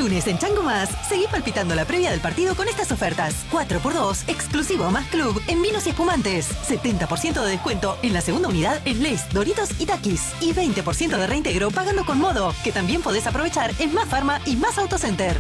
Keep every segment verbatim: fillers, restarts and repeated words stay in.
lunes en Chango Más, seguí palpitando la previa del partido con estas ofertas. cuatro por dos, exclusivo más club en vinos y espumantes. setenta por ciento de descuento en la segunda unidad en Lay's, Doritos y Takis. Y veinte por ciento de reintegro pagando con Modo, que también podés aprovechar en Más Farma y Más Autocenter.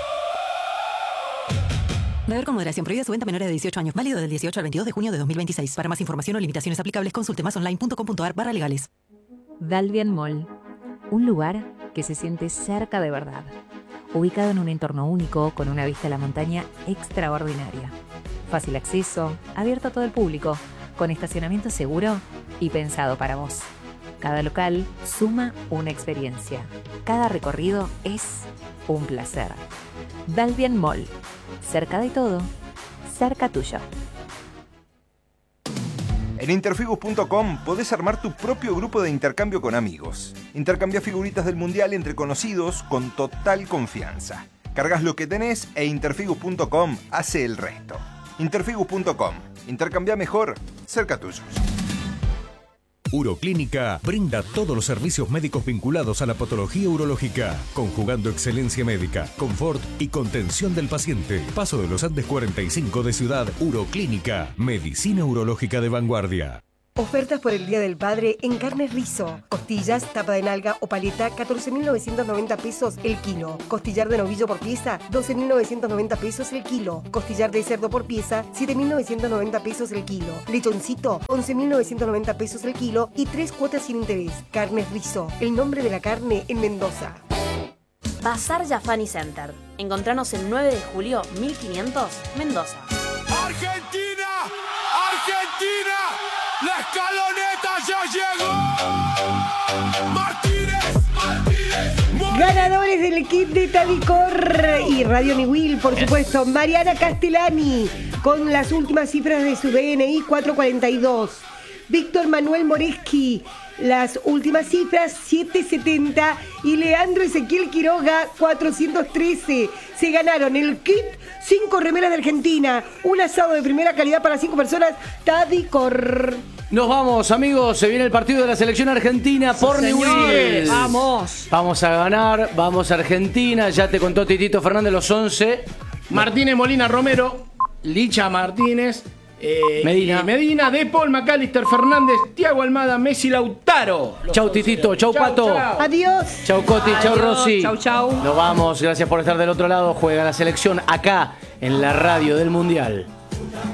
Beber con moderación. Prohibida su venta a menores de dieciocho años. Válido del dieciocho al veintidós de junio de dos mil veintiséis. Para más información o limitaciones aplicables, consulte masonline.com.ar barra legales. Dalvian Mall. Un lugar que se siente cerca de verdad. Ubicado en un entorno único, con una vista a la montaña extraordinaria. Fácil acceso, abierto a todo el público, con estacionamiento seguro y pensado para vos. Cada local suma una experiencia. Cada recorrido es un placer. Dalvian Mall. Cerca de todo, cerca tuyo. En interfigus punto com podés armar tu propio grupo de intercambio con amigos. Intercambia figuritas del mundial entre conocidos con total confianza. Cargas lo que tenés e interfigus punto com hace el resto. interfigus punto com. Intercambia mejor, cerca tuyo. Uroclínica brinda todos los servicios médicos vinculados a la patología urológica, conjugando excelencia médica, confort y contención del paciente. Paso de los Andes cuarenta y cinco de Ciudad. Uroclínica, medicina urológica de vanguardia. Ofertas por el Día del Padre en Carnes Rizo. Costillas, tapa de nalga o paleta, catorce mil novecientos noventa pesos el kilo. Costillar de novillo por pieza, doce mil novecientos noventa pesos el kilo. Costillar de cerdo por pieza, siete mil novecientos noventa pesos el kilo. Lechoncito, once mil novecientos noventa pesos el kilo y tres cuotas sin interés. Carnes Rizo, el nombre de la carne en Mendoza. Bazar Jafani Center. Encontranos el nueve de julio mil quinientos, Mendoza. ¡Argentina! ¡Argentina! ¡La escaloneta ya llegó! ¡Martínez! ¡Martínez! Ganadores del kit de Tadicor y Radio Niwil, por supuesto. Mariana Castellani, con las últimas cifras de su D N I, cuatrocientos cuarenta y dos. Víctor Manuel Moreski, las últimas cifras, setecientos setenta. Y Leandro Ezequiel Quiroga, cuatrocientos trece. Se ganaron el kit, cinco remeras de Argentina, un asado de primera calidad para cinco personas, Tadicor. Nos vamos, amigos. Se viene el partido de la selección argentina por Newell's. Vamos. Vamos a ganar, vamos a Argentina. Ya te contó Titito Fernández los once. Martínez, Molina, Romero, Licha Martínez, eh, Medina. Medina, De Paul, McAllister, Fernández, Thiago Almada, Messi, Lautaro. Los Chau, once. Titito. Chau, Chau, Pato. chau. Adiós. Chau, Coti. Chau, Rossi. Chau, chau. Nos vamos. Gracias por estar del otro lado. Juega la selección acá en la radio del Mundial.